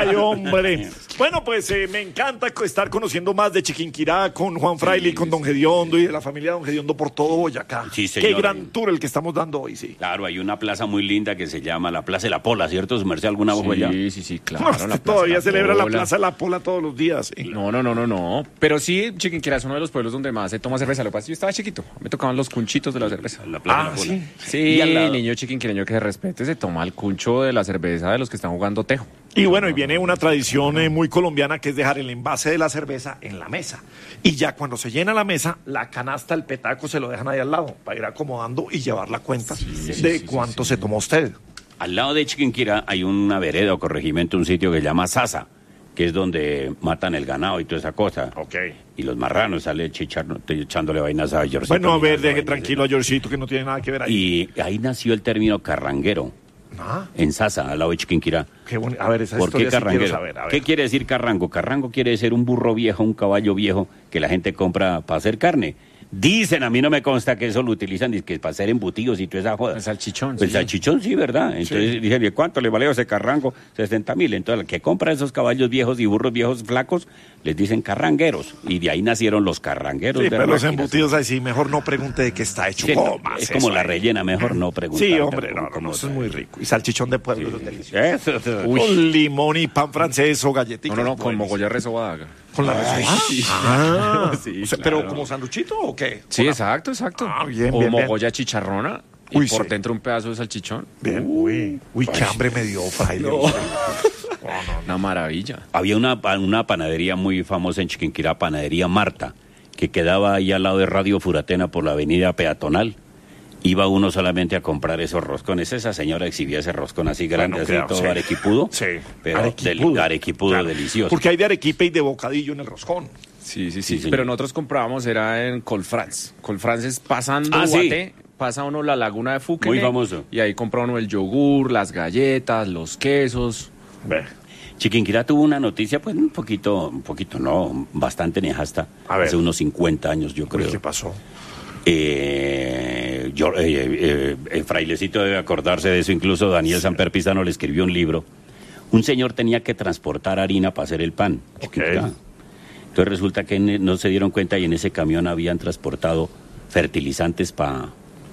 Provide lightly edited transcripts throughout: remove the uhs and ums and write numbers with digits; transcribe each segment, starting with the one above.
Ay, hombre. Bueno, pues me encanta estar conociendo más de Chiquinquirá con Juan Fraile y con don Gediondo y de la familia de don Gediondo por todo Boyacá. Sí, señor. Qué gran tour el que estamos dando hoy, sí. Claro, hay una plaza muy linda que se llama la Plaza de la Pola, ¿cierto? ¿Su merced alguna vez fue allá? Sí, claro. Usted todavía celebra la Plaza de la Pola todos los días. ¿Sí? No. Pero sí, Chiquinquirá es uno de los pueblos donde más se toma cerveza. Lo que pasa es que yo estaba chiquito, me tocaban los cunchitos de la cerveza. La Plaza de la Pola. sí. Sí, Y al lado- niño chiquinquireño que se respete, se toma el cuncho de la cerveza de los que están jugando tejo. Y bueno, y viene una tradición muy colombiana que es dejar el envase de la cerveza en la mesa. Y ya cuando se llena la mesa, la canasta, el petaco se lo dejan ahí al lado para ir acomodando y llevar la cuenta de cuánto se tomó usted. Al lado de Chiquinquirá hay una vereda o corregimiento, un sitio que se llama Sasa, que es donde matan el ganado y toda esa cosa. Ok. Y los marranos sale echándole vainas a Georgito. Bueno, a ver, Mirando deje vainas, tranquilo a Georgito que no tiene nada que ver ahí. Y ahí nació el término carranguero, Ah, en Sasa, al lado de Chiquinquirá. qué bonito. A ver, esa ¿Por qué historia sí quiero carranguero? saber. A ver. ¿Qué quiere decir carrango? Carrango quiere decir un burro viejo, un caballo viejo que la gente compra para hacer carne. Dicen, a mí no me consta que eso lo utilizan que para hacer embutidos y toda esa joda. El salchichón. El salchichón, sí, ¿verdad? Entonces dicen, ¿y cuánto le valió ese carrango? 60,000. Entonces, el que compra esos caballos viejos y burros viejos flacos, les dicen carrangueros. Y de ahí nacieron los carrangueros. Sí, de pero los máquinas. embutidos ahí sí, mejor no pregunte de qué está hecho. Sí, no, Comas es como eso la ahí. rellena, mejor no preguntar. Sí, hombre, no, Como eso es muy rico. Y salchichón de pueblo, eso es delicioso. Eso. Con limón y pan francés o galletitas. No, con Buenísimo. mogolla resobada. ¿Con la Ah, Sí, o sea, claro. ¿pero como sanduchito o qué? Sí, Con la- exacto. Ah, bien, o bien, bien. mogolla chicharrona y Uy, por sí. dentro un pedazo de salchichón. Bien, uy, qué hambre me dio, Fraile. Una maravilla. Había una panadería muy famosa en Chiquinquirá, Panadería Marta, que quedaba ahí al lado de Radio Furatena por la avenida peatonal. Iba uno solamente a comprar esos roscones. Esa señora exhibía ese roscón así grande, Bueno, así claro, todo sí. arequipudo. Sí, Pero arequipudo Claro. delicioso. Porque hay de arequipe y de bocadillo en el roscón. Sí. señor. Pero nosotros comprábamos, era en Colfrance. Colfrance es pasando Ah, sí. Guaté, pasa uno la laguna de Fuquene. Muy famoso. Y ahí compra uno el yogur, las galletas, los quesos. Ve. Chiquinquirá tuvo una noticia, pues un poquito no, bastante nefasta. A ver. Hace unos 50 años, yo creo. ¿Qué pasó? Frailecito debe acordarse de eso, incluso Daniel Samper Pizano le escribió un libro. Un señor tenía que transportar harina para hacer el pan. Chiquinquirá. Entonces resulta que no se dieron cuenta y en ese camión habían transportado fertilizantes para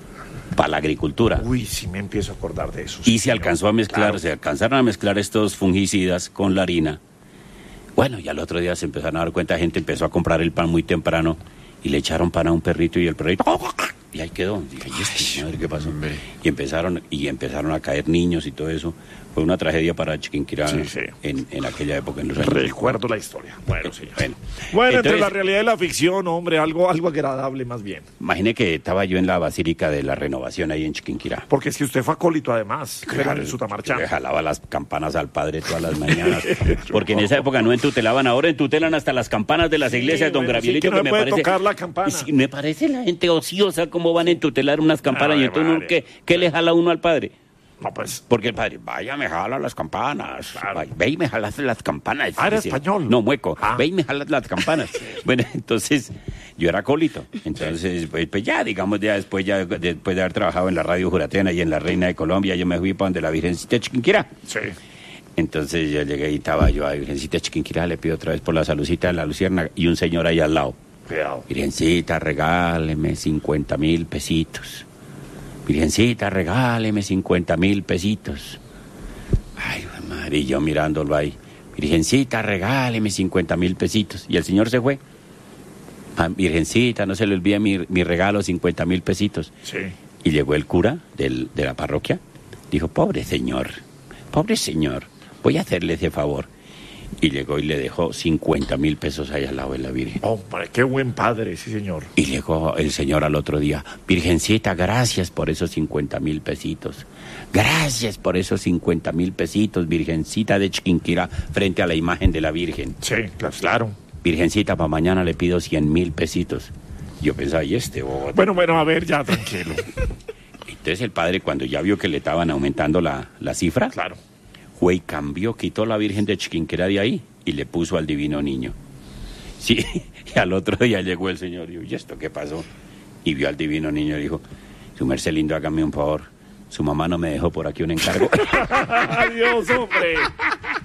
la agricultura. Uy, sí me empiezo a acordar de eso. Y se alcanzó a mezclar, Claro. se alcanzaron a mezclar estos fungicidas con la harina. Bueno, ya el otro día se empezaron a dar cuenta, la gente empezó a comprar el pan muy temprano y le echaron pan a un perrito y el perrito y ahí quedó. Dije, ¿y este madre qué pasó? Y empezaron a caer niños y todo eso. Fue una tragedia para Chiquinquirá Sí, sí. en aquella época, en los años. Recuerdo la historia. Bueno, sí. Bueno, Bueno, entre entonces, la realidad y la ficción, hombre, algo agradable más bien. Imaginé que estaba yo en la Basílica de la Renovación ahí en Chiquinquirá. Porque es que usted fue acólito además, era en Sutamarchán. Le jalaba las campanas al padre todas las mañanas. Porque en esa época no entutelaban, ahora entutelan hasta las campanas de las iglesias, don bueno, Gabrielito, sí, que no me puede parece. tocar la campana. Y sí, me parece la gente ociosa cómo van a entutelar unas campanas. Ay, Y entonces, madre. ¿qué le jala uno al padre? No, pues, Porque el padre, vaya, me jala las campanas. Claro. Vaya, ve y me jalas las campanas. Ah, era Decía, español. No, mueco. Ah. Ve y me jalas las campanas. Bueno, entonces, yo era acólito. Entonces, pues ya, digamos, después de haber trabajado en la Radio Juratena y en la Reina de Colombia, yo me fui para donde la Virgencita de Chiquinquirá. sí. Entonces yo llegué y estaba yo a Virgencita de Chiquinquirá, le pido otra vez por la salucita de la Lucierna y un señor ahí al lado. Cuidado. Virgencita, regáleme 50,000 pesitos. Virgencita, regáleme 50,000 pesitos. Ay, madre, y yo mirándolo ahí. Virgencita, regáleme 50,000 pesitos. Y el señor se fue. Ah, Virgencita, no se le olvide mi regalo, 50,000 pesitos. Sí. Y llegó el cura de la parroquia. Dijo, pobre señor, voy a hacerle ese favor. Y llegó y le dejó 50,000 pesos ahí al lado de la Virgen. Hombre, qué buen padre, sí, señor. Y llegó el señor al otro día, Virgencita, gracias por esos 50,000 pesitos. Gracias por esos 50,000 pesitos, Virgencita de Chiquinquirá, frente a la imagen de la Virgen. Sí, claro. Virgencita, para mañana le pido 100,000 pesitos. Yo pensaba, ¿y este bobo? Bueno, a ver, ya, tranquilo. Entonces el padre, cuando ya vio que le estaban aumentando la cifra, Claro. fue y cambió, quitó la Virgen de Chiquinquirá de ahí y le puso al Divino Niño. Sí, y al otro día llegó el señor y dijo, ¿y esto qué pasó? Y vio al Divino Niño y dijo, su merced lindo, hágame un favor. Su mamá no me dejó por aquí un encargo. Adiós, hombre.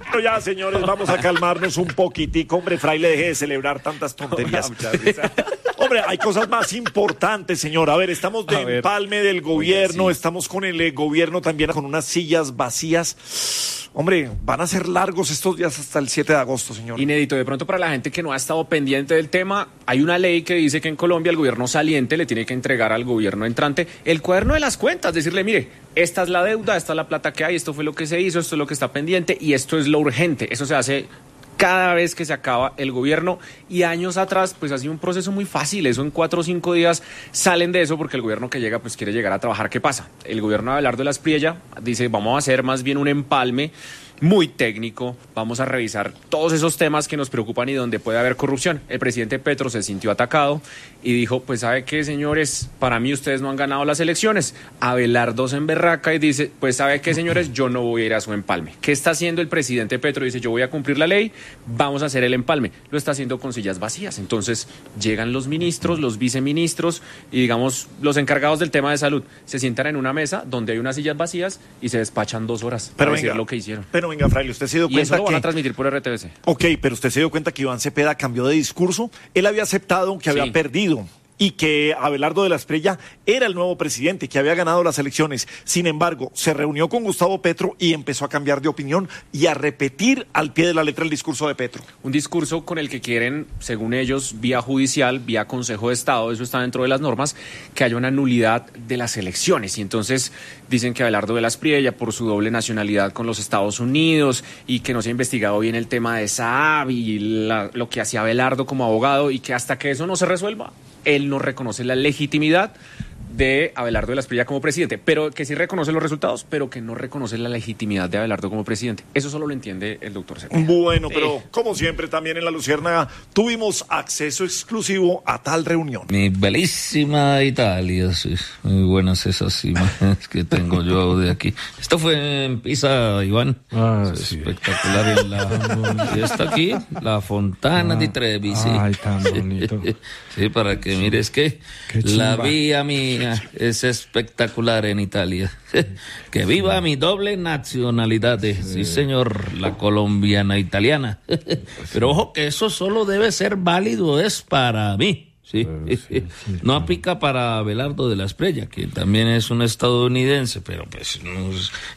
Pero ya, señores, vamos a calmarnos un poquitico. Hombre, Fraile, deje de celebrar tantas tonterías. Hombre, hay cosas más importantes, señor. A ver, estamos de empalme del gobierno, Oiga, sí. estamos con el gobierno también con unas sillas vacías. Hombre, van a ser largos estos días hasta el 7 de agosto, señor. Inédito, de pronto para la gente que no ha estado pendiente del tema, hay una ley que dice que en Colombia el gobierno saliente le tiene que entregar al gobierno entrante el cuaderno de las cuentas, decirle, mire, esta es la deuda, esta es la plata que hay, esto fue lo que se hizo, esto es lo que está pendiente y esto es lo urgente. Eso se hace cada vez que se acaba el gobierno y años atrás pues ha sido un proceso muy fácil, eso en 4 o 5 días salen de eso porque el gobierno que llega pues quiere llegar a trabajar. ¿Qué pasa? El gobierno de Abelardo de la Espriella dice vamos a hacer más bien un empalme muy técnico, vamos a revisar todos esos temas que nos preocupan y donde puede haber corrupción. El presidente Petro se sintió atacado y dijo, pues ¿sabe qué, señores? Para mí ustedes no han ganado las elecciones. Abelardo se emberraca y dice, pues ¿sabe qué, señores? Yo no voy a ir a su empalme. ¿Qué está haciendo el presidente Petro? Dice, yo voy a cumplir la ley, vamos a hacer el empalme. Lo está haciendo con sillas vacías. Entonces llegan los ministros, los viceministros y digamos los encargados del tema de salud. Se sientan en una mesa donde hay unas sillas vacías y se despachan 2 horas para decir lo que hicieron. Pero venga, Fraile, usted se dio Y cuenta eso lo van a que... transmitir por RTBC. Ok, pero usted se dio cuenta que Iván Cepeda cambió de discurso. Él había aceptado que había Sí. perdido y que Abelardo de la Espriella era el nuevo presidente, que había ganado las elecciones. Sin embargo, se reunió con Gustavo Petro y empezó a cambiar de opinión y a repetir al pie de la letra el discurso de Petro. Un discurso con el que quieren, según ellos, vía judicial, vía Consejo de Estado, eso está dentro de las normas, que haya una nulidad de las elecciones. Y entonces dicen que Abelardo de la Espriella, por su doble nacionalidad con los Estados Unidos y que no se ha investigado bien el tema de Saab y lo que hacía Abelardo como abogado y que hasta que eso no se resuelva, él no reconoce la legitimidad de Abelardo de la Espriella como presidente, pero que sí reconoce los resultados, pero que no reconoce la legitimidad de Abelardo como presidente. Eso solo lo entiende el doctor Cepeda. Bueno, pero como siempre también en La Luciérnaga tuvimos acceso exclusivo a tal reunión. Mi bellísima Italia, sí. Muy buenas esas imágenes que tengo yo de aquí. Esto fue en Pisa, Iván. Sí. Espectacular. Y está aquí, la Fontana di Trevi, sí. Ay, tan bonito. Sí, para que mires que Qué la chimba. vía mía es espectacular en Italia. Que viva mi doble nacionalidad. Sí, señor, la colombiana italiana. Pero ojo que eso solo debe ser válido es para mí. Sí. No aplica para Abelardo de la Espriella, que también es un estadounidense, pero pues no,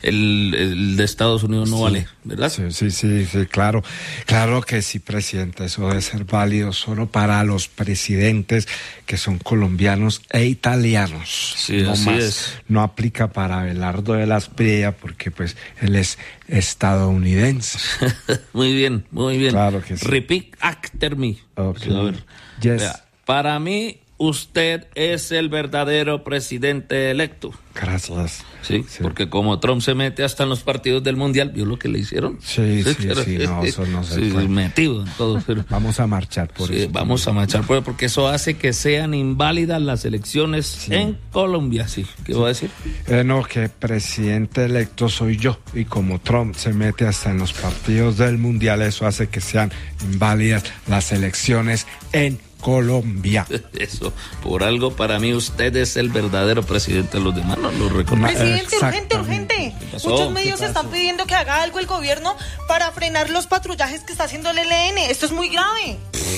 el de Estados Unidos no vale, ¿verdad? Sí, claro. Claro que sí, presidente. Eso debe ser válido solo para los presidentes que son colombianos e italianos. Sí, no así más. es. No aplica para Abelardo de la Espriella porque pues él es estadounidense. Muy bien, muy bien. Claro que sí. Repeat after me. Ok. A ver. Yes. Vea, para mí, usted es el verdadero presidente electo. Gracias. Sí, porque como Trump se mete hasta en los partidos del Mundial, ¿vio lo que le hicieron? Sí, no, eso no se Sí, puede. metido en todo. Pero, Vamos a marchar por sí, eso. vamos a marchar por porque eso hace que sean inválidas las elecciones en Colombia. Sí, ¿qué va a decir? No, que presidente electo soy yo. Y como Trump se mete hasta en los partidos del Mundial, eso hace que sean inválidas las elecciones en Colombia. Eso, por algo para mí usted es el verdadero presidente, los demás no lo reconocen. Presidente, urgente, Exactamente. urgente. ¿Qué pasó? Muchos medios ¿Qué están pasó? pidiendo que haga algo el gobierno para frenar los patrullajes que está haciendo el ELN. Esto es muy grave.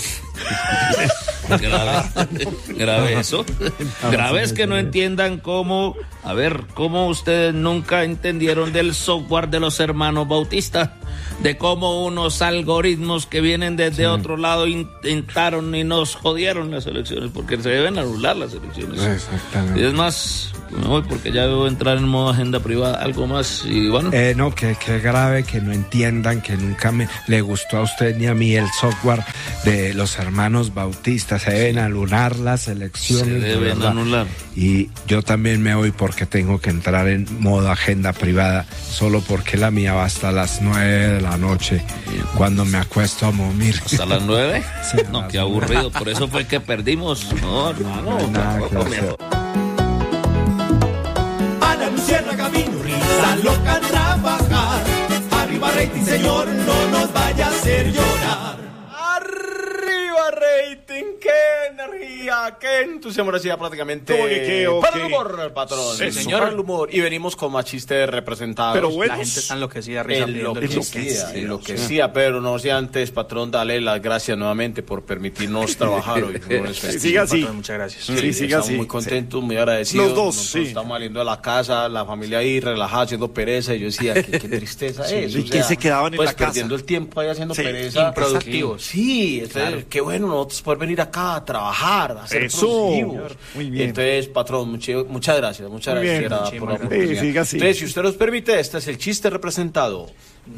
Grave eso. Grave es que no entiendan cómo, a ver, cómo ustedes nunca entendieron del software de los hermanos Bautista, de cómo unos algoritmos que vienen desde otro lado intentaron y nos jodieron las elecciones, porque se deben anular las elecciones. Exactamente. Y es más, me voy porque ya debo entrar en modo agenda privada. Algo más, y bueno. No, que grave que no entiendan que nunca le gustó a usted ni a mí el software de los hermanos Bautista. Se deben anular las elecciones. Se de deben verdad. anular. Y yo también me voy porque tengo que entrar en modo agenda privada, solo porque la mía va hasta las 9 de la noche, cuando me acuesto a dormir. ¿Hasta las 9? Sí, No, las qué aburrido. Por eso fue que perdimos. No, hermano. hay nada que tampoco hacer. mejor. A la Luciérnaga vino risa loca a trabajar. Arriba rating, señor, no nos vaya a hacer llorar. ¡Arriba, rating! Martín, qué energía, qué entusiasmo, ahora sí, ya prácticamente. Para el humor, patrón. Sí, señor. Para el humor. Y venimos con más chistes representados. Pero bueno, La gente está enloquecida, risa, enloquecida, pero no sé antes, patrón, dale las gracias nuevamente por permitirnos trabajar hoy. Siga así. Patrón, muchas gracias. Sí, siga estamos así. muy contentos, muy agradecidos. Los dos, Nosotros sí. estamos saliendo de la casa, la familia ahí relajada, haciendo pereza, y yo decía, qué tristeza es. ¿Y qué se quedaban en pues, la casa? perdiendo el tiempo ahí haciendo Sí, pereza. improductivos. Sí, entonces, qué bueno nosotros poder venir acá a trabajar, a ser Eso. productivos. Muy bien. Entonces, patrón, muchas gracias Muy por bien. la oportunidad. Siga así. Entonces, si usted nos permite, este es el chiste representado.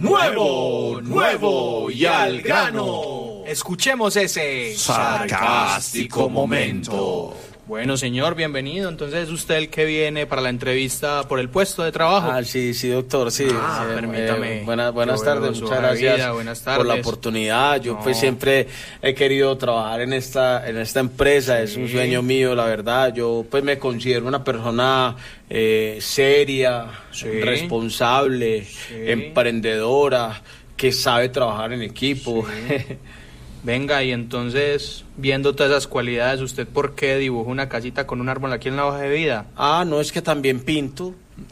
Nuevo y al grano. Escuchemos ese Sarcástico momento. Bueno, señor, bienvenido. Entonces, ¿es usted el que viene para la entrevista por el puesto de trabajo? Ah, sí, doctor, sí. Permítame. Buenas Yo tardes, veo su muchas hoja de gracias vida, buenas por la tardes. oportunidad. Yo No. pues siempre he querido trabajar en esta empresa, es un sueño mío, la verdad. Yo pues me considero una persona seria, Sí. responsable, emprendedora, que sabe trabajar en equipo. Venga, y entonces, viendo todas esas cualidades, ¿usted por qué dibujó una casita con un árbol aquí en la hoja de vida? Ah, no, es que también pinto.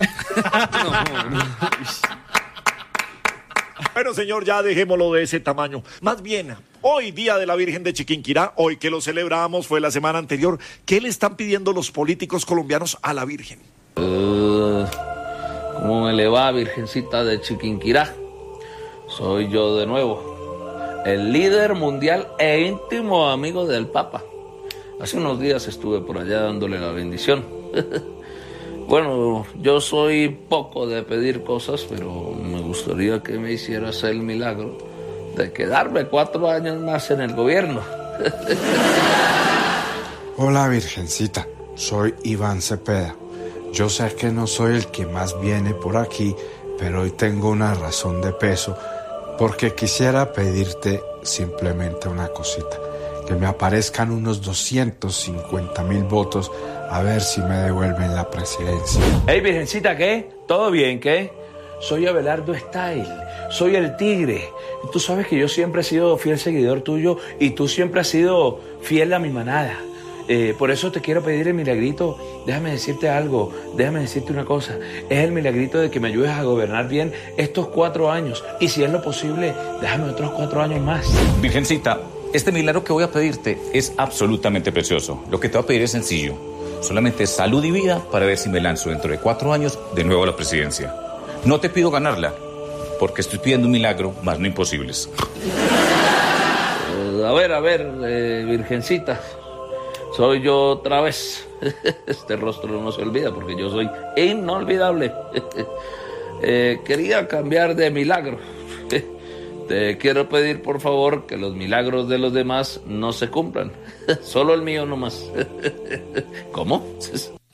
Bueno, señor, ya dejémoslo de ese tamaño. Más bien, hoy, Día de la Virgen de Chiquinquirá, hoy que lo celebramos, fue la semana anterior, ¿qué le están pidiendo los políticos colombianos a la Virgen? ¿Cómo me le va, Virgencita de Chiquinquirá? Soy yo de nuevo, el líder mundial e íntimo amigo del Papa. Hace unos días estuve por allá dándole la bendición. Bueno, yo soy poco de pedir cosas, pero me gustaría que me hicieras el milagro de quedarme 4 años más en el gobierno. Hola Virgencita, soy Iván Cepeda. Yo sé que no soy el que más viene por aquí, pero hoy tengo una razón de peso, porque quisiera pedirte simplemente una cosita, que me aparezcan unos 250,000 votos, a ver si me devuelven la presidencia. Hey, Virgencita, ¿qué? ¿Todo bien, qué? Soy Abelardo Style, soy el tigre. Tú sabes que yo siempre he sido fiel seguidor tuyo y tú siempre has sido fiel a mi manada. Por eso te quiero pedir el milagrito. Déjame decirte algo, déjame decirte una cosa. Es el milagrito de que me ayudes a gobernar bien estos 4 años. Y si es lo posible, déjame otros 4 años más. Virgencita, este milagro que voy a pedirte es absolutamente precioso. Lo que te voy a pedir es sencillo. Solamente salud y vida para ver si me lanzo dentro de 4 años de nuevo a la presidencia. No te pido ganarla, porque estoy pidiendo un milagro, más no imposibles. A ver, Virgencita, soy yo otra vez. Este rostro no se olvida porque yo soy inolvidable. Quería cambiar de milagro. Te quiero pedir, por favor, que los milagros de los demás no se cumplan. Solo el mío nomás. ¿Cómo?